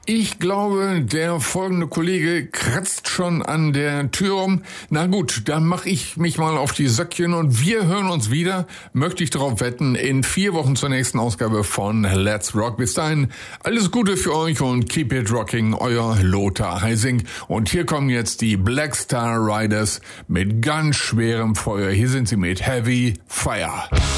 Ich glaube, der folgende Kollege kratzt schon an der Tür rum. Na gut, dann mache ich mich mal auf die Söckchen und wir hören uns wieder, möchte ich darauf wetten, in 4 Wochen zur nächsten Ausgabe von Let's Rock. Bis dahin, alles Gute für euch und keep it rocking, euer Lothar Heising. Und hier kommen jetzt die Black Star Riders mit ganz schwerem Feuer. Hier sind sie mit Heavy Fire.